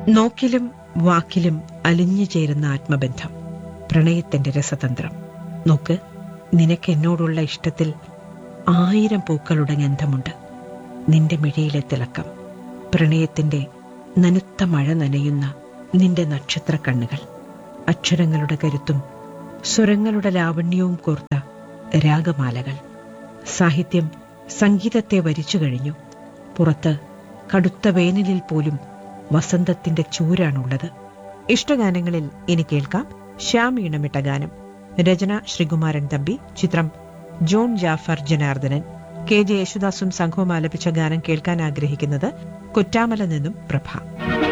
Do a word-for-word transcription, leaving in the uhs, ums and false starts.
നോക്കിലും വാക്കിലും അലിഞ്ഞു ചേരുന്ന ആത്മബന്ധം, പ്രണയത്തിന്റെ രസതന്ത്രം. നോക്ക്, നിനക്ക് എന്നോടുള്ള ഇഷ്ടത്തിൽ ആയിരം പൂക്കളുടെ ഗന്ധമുണ്ട്. നിന്റെ മിഴിയിലെ തിളക്കം, പ്രണയത്തിന്റെ നനുത്ത മഴ നനയുന്ന നിന്റെ നക്ഷത്ര കണ്ണുകൾ, അക്ഷരങ്ങളുടെ കരുത്തും സ്വരങ്ങളുടെ ലാവണ്യവും കോർത്ത രാഗമാലകൾ. സാഹിത്യം സംഗീതത്തെ വരിച്ചു കഴിഞ്ഞു. പുറത്ത് കടുത്ത വേനലിൽ പോലും വസന്തത്തിന്റെ ചൂരാണുള്ളത്. ഇഷ്ടഗാനങ്ങളിൽ ഇനി കേൾക്കാം ശ്യാം ഈണമിട്ട ഗാനം. രചന ശ്രീകുമാരൻ തമ്പി. ചിത്രം John Jafar Janardhanan. K J യേശുദാസും സംഘവും ആലപിച്ച ഗാനം കേൾക്കാൻ ആഗ്രഹിക്കുന്നത് കൊറ്റാമല നിന്നും പ്രഭ.